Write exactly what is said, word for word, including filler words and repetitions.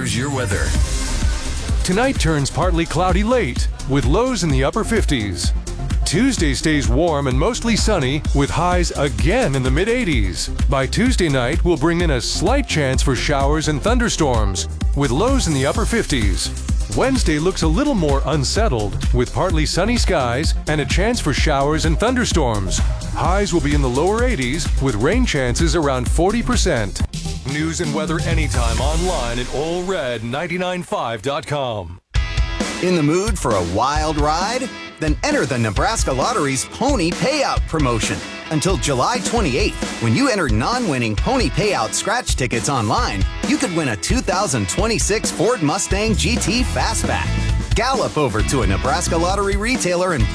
here's your weather. Tonight turns partly cloudy late, with lows in the upper fifties. Tuesday stays warm and mostly sunny, with highs again in the mid eighties. By Tuesday night, we'll bring in a slight chance for showers and thunderstorms, with lows in the upper fifties. Wednesday looks a little more unsettled, with partly sunny skies and a chance for showers and thunderstorms. Highs will be in the lower eighties, with rain chances around forty percent. News and weather anytime online at all red nine nine five dot com. In the mood for a wild ride? Then enter the Nebraska Lottery's Pony Payout promotion. Until July twenty-eighth, when you enter non-winning Pony Payout scratch tickets online, you could win a two thousand twenty-six Ford Mustang G T Fastback. Gallop over to a Nebraska Lottery retailer and